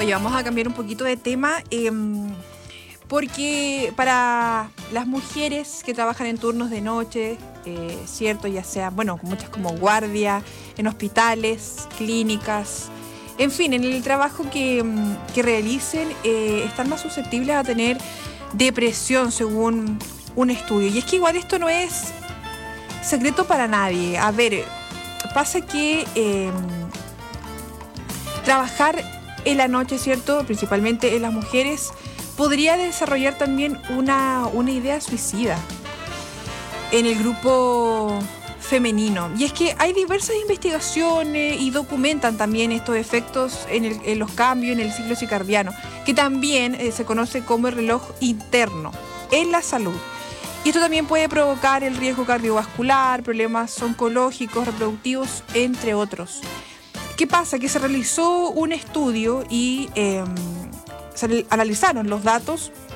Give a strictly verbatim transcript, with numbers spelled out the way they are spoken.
Oye, vamos a cambiar un poquito de tema, eh, porque para las mujeres que trabajan en turnos de noche, eh, cierto, ya sea, bueno, muchas como guardia, en hospitales, clínicas, en fin, en el trabajo que, que realicen, eh, están más susceptibles a tener depresión, según un estudio. Y es que igual esto no es secreto para nadie. A ver, pasa que eh, trabajar en la noche, ¿cierto?, principalmente en las mujeres, podría desarrollar también una, una idea suicida en el grupo femenino. Y es que hay diversas investigaciones y documentan también estos efectos en, el, en los cambios en el ciclo circadiano, que también eh, se conoce como el reloj interno en la salud. Y esto también puede provocar el riesgo cardiovascular, problemas oncológicos, reproductivos, entre otros. ¿Qué pasa? Que se realizó un estudio y eh, se analizaron los datos